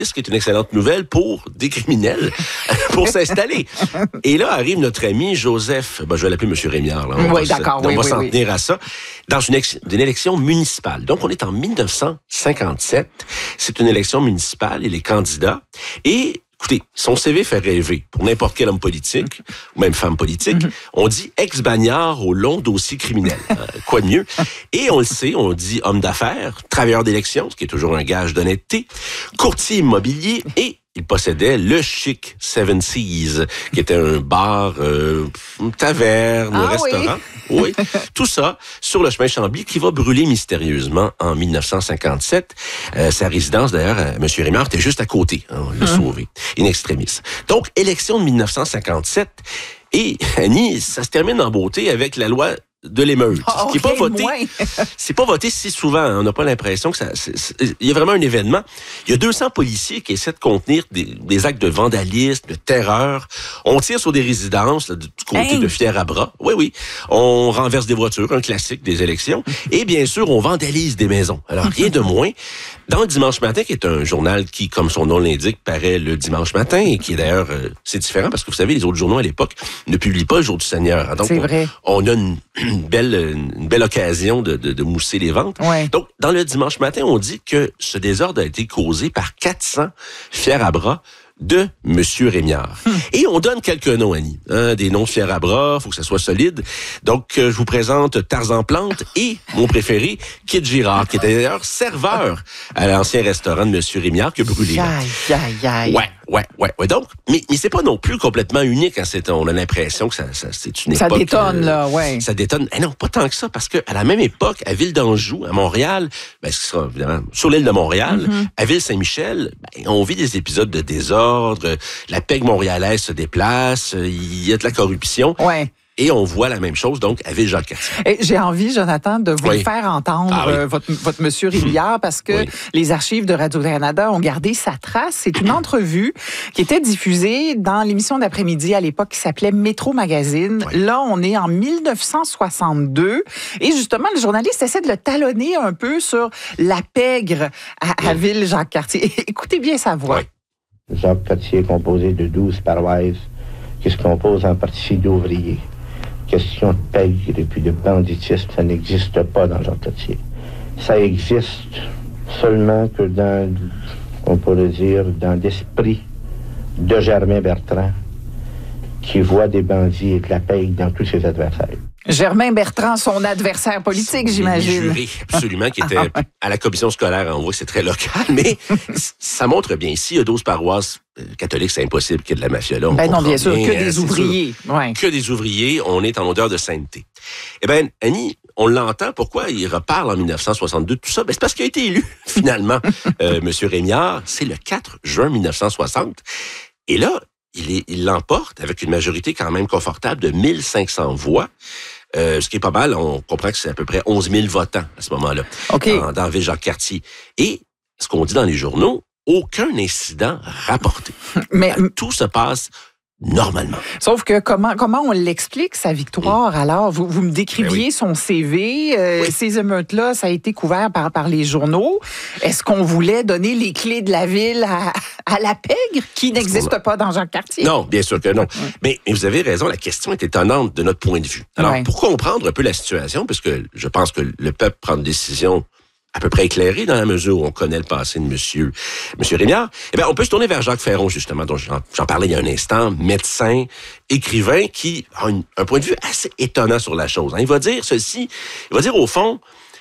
ce qui est une excellente nouvelle pour des criminels, pour s'installer. Et là arrive notre ami Joseph, je vais l'appeler M. Rémillard. Là. Oui, d'accord. On va s'en tenir à ça. Dans une élection municipale. Donc, on est en 1957. C'est une élection municipale et les candidats. Et écoutez, son CV fait rêver pour n'importe quel homme politique, ou même femme politique. On dit ex-bagnard au long dossier criminel. Quoi de mieux? Et on le sait, on dit homme d'affaires, travailleur d'élection, ce qui est toujours un gage d'honnêteté, courtier immobilier et il possédait le chic Seven Seas, qui était un bar, une taverne, un restaurant. Oui, tout ça sur le chemin Chambly qui va brûler mystérieusement en 1957. Sa résidence, d'ailleurs, M. Rémillard, était juste à côté. On l'a sauvé. In extremis. Donc, élection de 1957. Et, Annie, ça se termine en beauté avec la loi de l'émeute. Qui est pas voté. C'est pas voté si souvent. On n'a pas l'impression que ça. Il y a vraiment un événement. Il y a 200 policiers qui essaient de contenir des actes de vandalisme, de terreur. On tire sur des résidences là, du côté de fier à bras. Oui. On renverse des voitures, un classique des élections. Et bien sûr, on vandalise des maisons. Alors, rien de moins. Dans le Dimanche Matin, qui est un journal qui, comme son nom l'indique, paraît le dimanche matin et qui est d'ailleurs, c'est différent parce que vous savez, les autres journaux à l'époque ne publient pas le jour du Seigneur. Donc, c'est vrai. On a une belle occasion de mousser les ventes. Ouais. Donc, dans le Dimanche Matin, on dit que ce désordre a été causé par 400 fiers à bras de M. Rémillard. Et on donne quelques noms, Annie. Des noms de fiers à bras, faut que ça soit solide. Donc, je vous présente Tarzan Plante et, mon préféré, Kid Girard, qui était d'ailleurs serveur à l'ancien restaurant de M. Rémillard qui a brûlé. Aïe. Ouais. Donc, mais c'est pas non plus complètement unique. Hein, on a l'impression que c'est une époque... Ça détonne, là, ouais. Ça détonne. Non, pas tant que ça, parce que à la même époque, à Ville d'Anjou, à Montréal, ce sera évidemment sur l'île de Montréal, à Ville-Saint-Michel, on vit des épisodes de désordre, la PEG montréalaise se déplace, il y a de la corruption. Ouais. Et on voit la même chose, donc, à Ville-Jacques-Cartier. J'ai envie, Jonathan, de vous faire entendre votre monsieur Rémillard, parce que les archives de Radio-Canada ont gardé sa trace. C'est une entrevue qui était diffusée dans l'émission d'après-midi à l'époque qui s'appelait Métro Magazine. Là, on est en 1962. Et justement, le journaliste essaie de le talonner un peu sur la pègre à Ville-Jacques-Cartier. Écoutez bien sa voix. Jacques-Cartier est composé de 12 paroisses qui se composent en partie d'ouvriers. Question de pègre et puis de banditisme, ça n'existe pas dans Jacques-Cartier. Ça existe seulement que dans, on pourrait dire, dans l'esprit de Germain Bertrand, qui voit des bandits et de la pègre dans tous ses adversaires. Germain Bertrand, son adversaire politique, j'imagine. Juré, absolument, qui était à la commission scolaire. On voit que c'est très local, mais ça montre bien. S'il y a 12 paroisses catholiques, c'est impossible qu'il y ait de la mafia là. Non, bien sûr, que des ouvriers. Ouais. Que des ouvriers, on est en odeur de sainteté. Eh bien, Annie, on l'entend, pourquoi il reparle en 1962 tout ça? C'est parce qu'il a été élu, finalement. Monsieur Rémillard, c'est le 4 juin 1960. Et là, il l'emporte avec une majorité quand même confortable de 1500 voix. Ce qui est pas mal, on comprend que c'est à peu près 11 000 votants à ce moment-là, dans Ville-Jacques-Cartier. Et ce qu'on dit dans les journaux, aucun incident rapporté. Mais tout se passe normalement. Sauf que comment on l'explique, sa victoire, alors? Vous me décriviez son CV. Ces émeutes-là, ça a été couvert par les journaux. Est-ce qu'on voulait donner les clés de la ville à la pègre, qui n'existe pas dans Jacques-Cartier? Non, bien sûr que non. Mais vous avez raison, la question est étonnante de notre point de vue. Alors, pour comprendre un peu la situation, puisque je pense que le peuple prend une décision à peu près éclairé dans la mesure où on connaît le passé de Monsieur Rémillard, eh bien, on peut se tourner vers Jacques Ferron, justement, dont j'en parlais il y a un instant, médecin, écrivain, qui a un point de vue assez étonnant sur la chose. Il va dire ceci, il va dire au fond,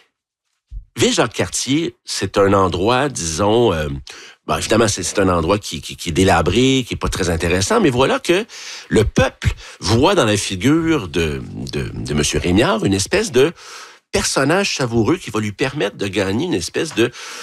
Ville-Jacques-Cartier, c'est un endroit, disons, évidemment, c'est un endroit qui est délabré, qui est pas très intéressant, mais voilà que le peuple voit dans la figure de M. Rémillard une espèce de personnage savoureux qui va lui permettre de gagner une espèce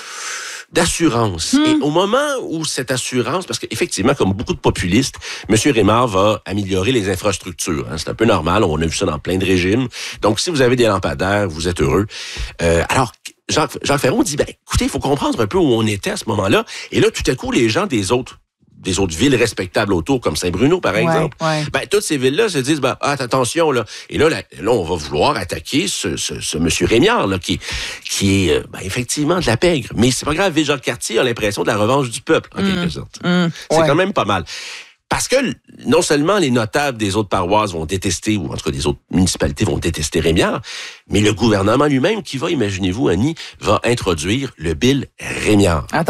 d'assurance. Et au moment où cette assurance, parce qu'effectivement, comme beaucoup de populistes, M. Rémillard va améliorer les infrastructures. C'est un peu normal, on a vu ça dans plein de régimes. Donc, si vous avez des lampadaires, vous êtes heureux. Alors, Jacques Ferron dit, écoutez, il faut comprendre un peu où on était à ce moment-là. Et là, tout à coup, les gens des autres des autres villes respectables autour, comme Saint-Bruno, par exemple. Ben, toutes ces villes-là se disent, attention, là. Et là, on va vouloir attaquer ce monsieur Rémiard, là, qui est, effectivement, de la pègre. Mais c'est pas grave, Ville-Jacques-Cartier a l'impression de la revanche du peuple, en quelque sorte. C'est quand même pas mal. Parce que non seulement les notables des autres paroisses vont détester, ou en tout cas des autres municipalités vont détester Rémiard, mais le gouvernement lui-même qui va, imaginez-vous, Annie, va introduire le bill Rémiard.